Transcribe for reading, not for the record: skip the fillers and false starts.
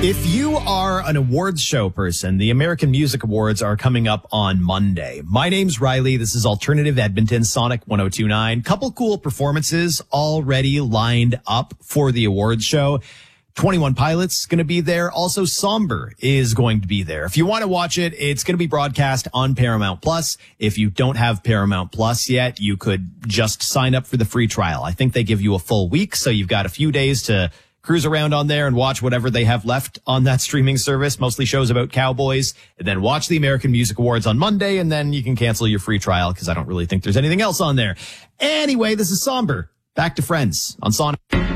If you are an awards show person, the American Music Awards are coming up on Monday. My name's Riley. This is Alternative Edmonton, Sonic 102.9. Couple cool performances already lined up for the awards show. 21 Pilots going to be there. Also, Somber is going to be there. If you want to watch it, it's going to be broadcast on Paramount Plus. If you don't have Paramount Plus yet, you could just sign up for the free trial. I think they give you a full week, so you've got a few days to cruise around on there and watch whatever they have left on that streaming service, mostly shows about cowboys, and then watch the American Music Awards on Monday, and then you can cancel your free trial because I don't really think there's anything else on there. Anyway, this is Somber. Back to Friends on Sonic.